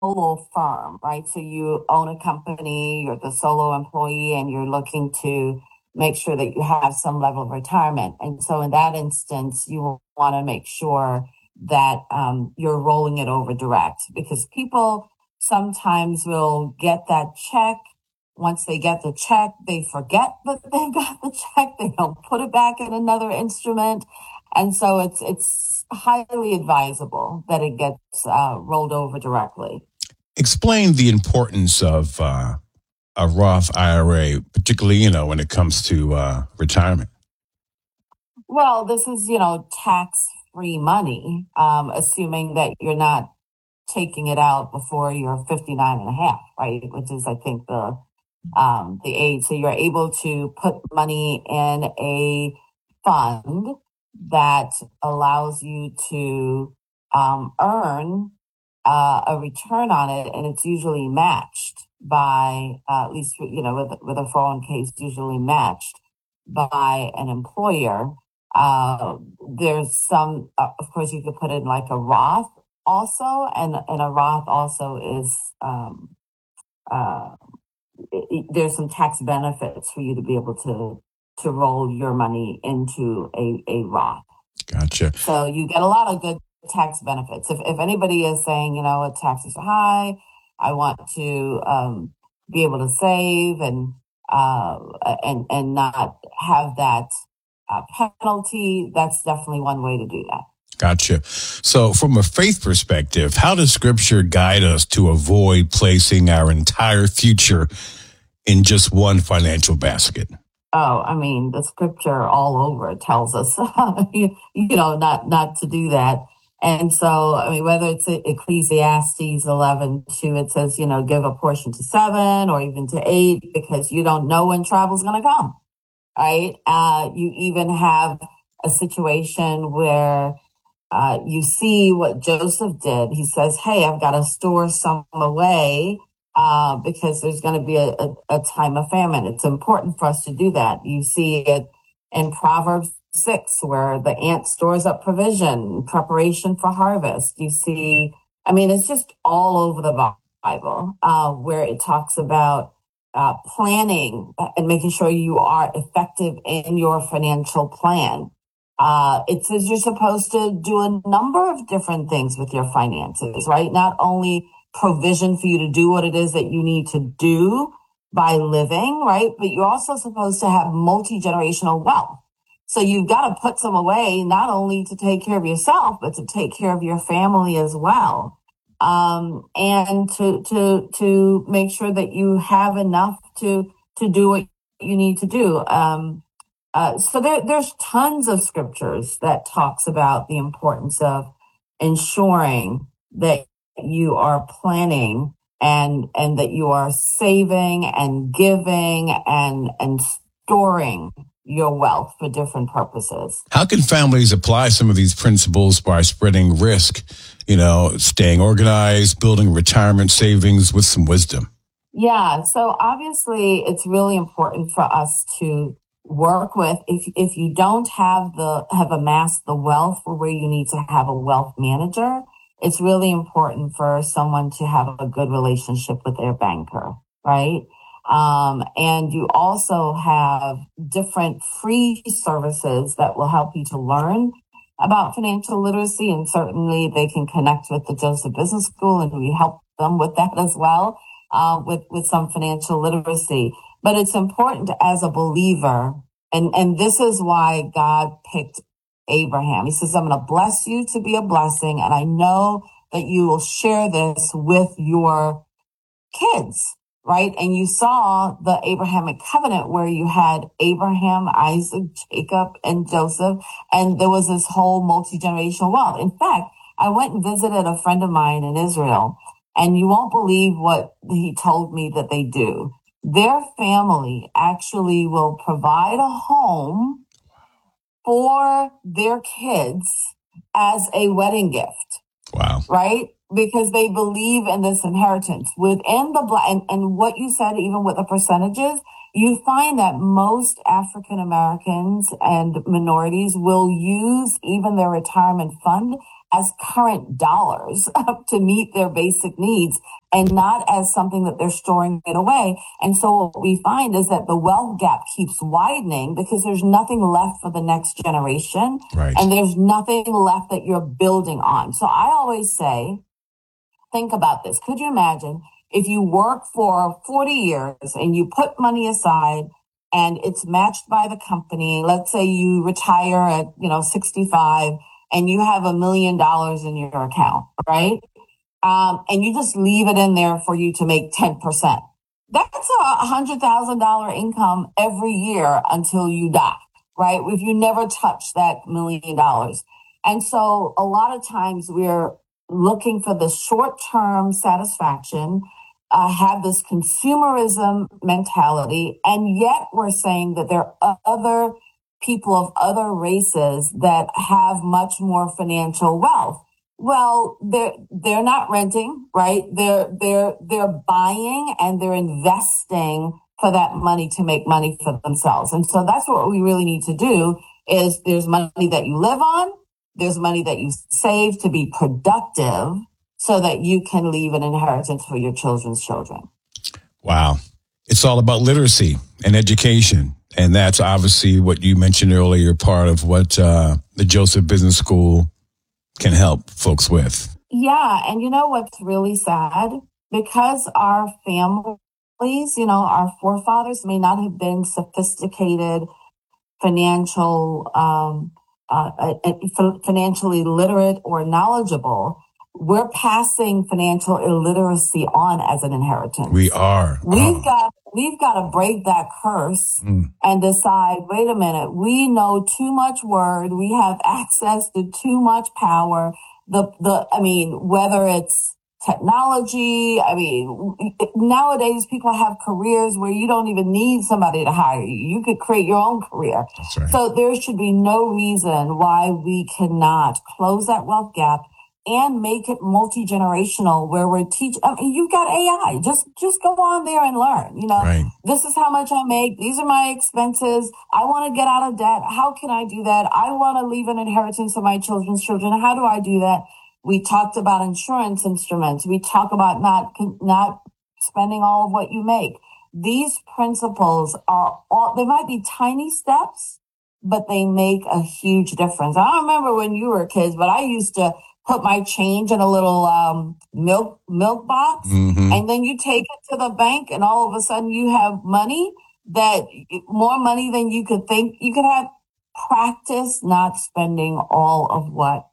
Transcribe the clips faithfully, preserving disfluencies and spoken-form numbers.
solo firm, right? So you own a company, you're the solo employee, and you're looking to make sure that you have some level of retirement. And so in that instance, you want to make sure that um, you're rolling it over direct, because people sometimes will get that check. Once they get the check, they forget that they got the check. They don't put it back in another instrument. And so it's it's highly advisable that it gets uh, rolled over directly. Explain the importance of uh, a Roth I R A, particularly, you know, when it comes to uh, retirement. Well, this is, you know, tax-free money, um, assuming that you're not taking it out before you're fifty-nine and a half, right? Which is, I think, the um, the age. So you're able to put money in a fund that allows you to um, earn uh, a return on it, and it's usually matched by, uh, at least, you know, with, with a four oh one k, it's usually matched by an employer. Uh, there's some, uh, of course, you could put in like a Roth also, and, and a Roth also is, um, uh, it, it, there's some tax benefits for you to be able to, to roll your money into a, a Roth. Gotcha. So you get a lot of good tax benefits. If, if anybody is saying, you know, what, taxes are high, I want to um, be able to save and uh, and and not have that uh, penalty, that's definitely one way to do that. Gotcha. So from a faith perspective, how does Scripture guide us to avoid placing our entire future in just one financial basket? Oh, I mean, the Scripture all over tells us, you, you know, not not to do that. And so, I mean, whether it's Ecclesiastes eleven two, it says, you know, give a portion to seven or even to eight, because you don't know when travel's going to come, right? Uh, you even have a situation where uh, you see what Joseph did. He says, hey, I've got to store some away uh, because there's going to be a, a, a time of famine. It's important for us to do that. You see it in Proverbs six, where the ant stores up provision, preparation for harvest. You see, I mean, it's just all over the Bible, uh, where it talks about uh, planning and making sure you are effective in your financial plan. Uh, it says you're supposed to do a number of different things with your finances, right? Not only provision for you to do what it is that you need to do by living, right? But you're also supposed to have multi-generational wealth. So you've got to put some away, not only to take care of yourself, but to take care of your family as well. Um, and to, to, to make sure that you have enough to, to do what you need to do. Um, uh, so there, there's tons of scriptures that talks about the importance of ensuring that you are planning and, and that you are saving and giving and, and storing your wealth for different purposes. How can families apply some of these principles by spreading risk, you know, staying organized, building retirement savings with some wisdom? Yeah, so obviously it's really important for us to work with, if if you don't have the have amassed the wealth for where you need to have a wealth manager, it's really important for someone to have a good relationship with their banker, right? Um, and you also have different free services that will help you to learn about financial literacy, and certainly they can connect with the Joseph Business School, and we help them with that as well, uh, with with some financial literacy. But it's important as a believer, and, and this is why God picked Abraham. He says, I'm going to bless you to be a blessing, and I know that you will share this with your kids, right? And you saw the Abrahamic covenant where you had Abraham, Isaac, Jacob, and Joseph, and there was this whole multi-generational wealth. In fact, I went and visited a friend of mine in Israel, and you won't believe what he told me that they do. Their family actually will provide a home for their kids as a wedding gift. Wow. Right? Because they believe in this inheritance within the black, and, and what you said, even with the percentages, you find that most African Americans and minorities will use even their retirement fund as current dollars to meet their basic needs and not as something that they're storing it away. And so what we find is that the wealth gap keeps widening because there's nothing left for the next generation. Right. And there's nothing left that you're building on. So I always say, think about this. Could you imagine if you work for forty years and you put money aside and it's matched by the company? Let's say you retire at, you know, sixty-five and you have a million dollars in your account, right? Um, and you just leave it in there for you to make ten percent. That's a one hundred thousand dollars income every year until you die, right? If you never touch that million dollars. And so a lot of times we're looking for the short-term satisfaction, uh, have this consumerism mentality, and yet we're saying that there are other people of other races that have much more financial wealth. Well, they're they're not renting, right? They're they're they're buying and they're investing for that money to make money for themselves. And so that's what we really need to do is there's money that you live on, there's money that you save to be productive so that you can leave an inheritance for your children's children. Wow. It's all about literacy and education. And that's obviously what you mentioned earlier, part of what uh, the Joseph Business School can help folks with. Yeah. And you know what's really sad? Because our families, you know, our forefathers may not have been sophisticated, financial, um, uh, uh, financially literate or knowledgeable. We're passing financial illiteracy on as an inheritance. We are. We've oh. got we've got to break that curse mm. and decide, wait a minute, we know too much word, we have access to too much power. The the I mean, whether it's technology, I mean, nowadays people have careers where you don't even need somebody to hire you. You could create your own career. That's right. So there should be no reason why we cannot close that wealth gap and make it multi-generational where we're teaching. I mean, you've got A I. Just, just go on there and learn. You know, right. This is how much I make. These are my expenses. I want to get out of debt. How can I do that? I want to leave an inheritance to my children's children. How do I do that? We talked about insurance instruments. We talk about not, not spending all of what you make. These principles are all, they might be tiny steps, but they make a huge difference. I don't remember when you were kids, but I used to put my change in a little um, milk milk box, mm-hmm. and then you take it to the bank, and all of a sudden you have money that more money than you could think you could have. Practice not spending all of what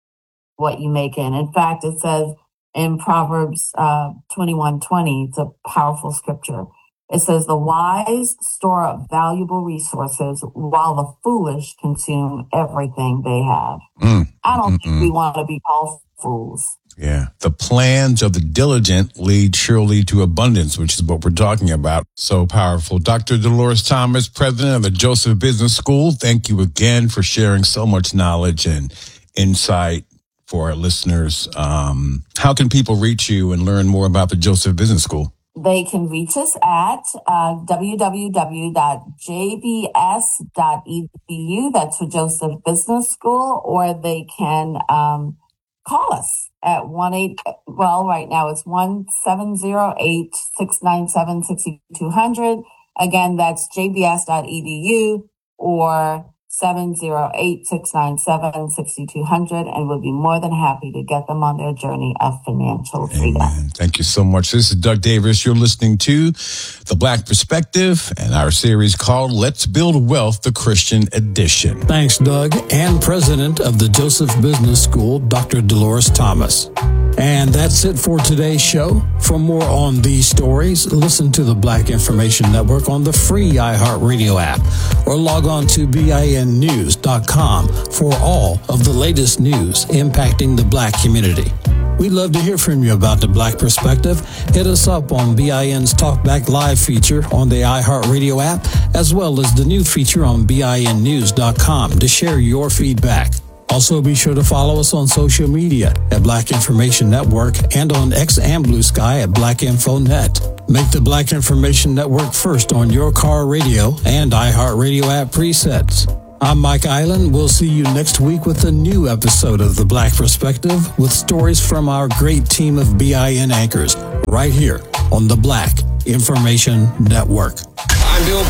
what you make in. In fact, it says in Proverbs uh, twenty-one twenty, it's a powerful scripture. It says, the wise store up valuable resources while the foolish consume everything they have. Mm. I don't Mm-mm. think we want to be called fools. Yeah. The plans of the diligent lead surely to abundance, which is what we're talking about. So powerful. Doctor Dolores Thomas, president of the Joseph Business School, thank you again for sharing so much knowledge and insight for our listeners. Um, how can people reach you and learn more about the Joseph Business School? They can reach us at uh, w w w dot j b s dot e d u. That's for Joseph Business School, or they can um, call us at one eight. Well, right now it's one seven zero eight six nine seven six two zero zero. Again, that's j b s dot e d u or seven zero eight six nine seven six two zero zero, and we'll be more than happy to get them on their journey of financial freedom. Amen. Thank you so much. This is Doug Davis. You're listening to The Black Perspective and our series called Let's Build Wealth, the Christian Edition. Thanks, Doug, and president of the Joseph Business School, Doctor Dolores Thomas. And that's it for today's show. For more on these stories, listen to the Black Information Network on the free iHeartRadio app or log on to B I N news dot com for all of the latest news impacting the Black community. We'd love to hear from you about the Black Perspective. Hit us up on B I N's Talkback Live feature on the iHeartRadio app, as well as the new feature on B I N news dot com to share your feedback. Also, be sure to follow us on social media at Black Information Network and on X and Blue Sky at Black Info Net. Make the Black Information Network first on your car radio and iHeartRadio app presets. I'm Mike Island. We'll see you next week with a new episode of The Black Perspective with stories from our great team of B I N anchors right here on the Black Information Network. I'm Bill